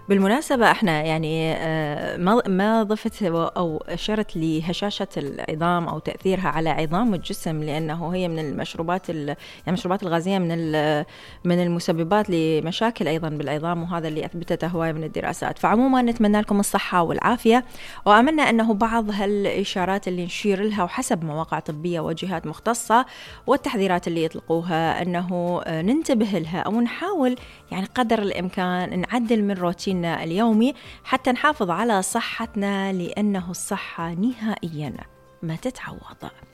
بالمناسبة احنا يعني ما ضفت أو أشرت لهشاشة العظام أو تأثيرها على عظام الجسم، لأنه هي من المشروبات يعني المشروبات الغازية من المسببات لمشاكل أيضا بالعظام، وهذا اللي أثبتته هواية من الدراسات. فعموما نتمنى لكم الصحة والعافية، وأملنا أنه بعض هالإشارات اللي نشير لها وحسب مواقع طبية وجهات مختصة والتحذيرات اللي يطلقوها أنه ننتبه لها، أو نحاول يعني قدر الإمكان نعدل من روتيننا اليومي حتى نحافظ على صحتنا، لأنه الصحة نهائيا ما تتعوض.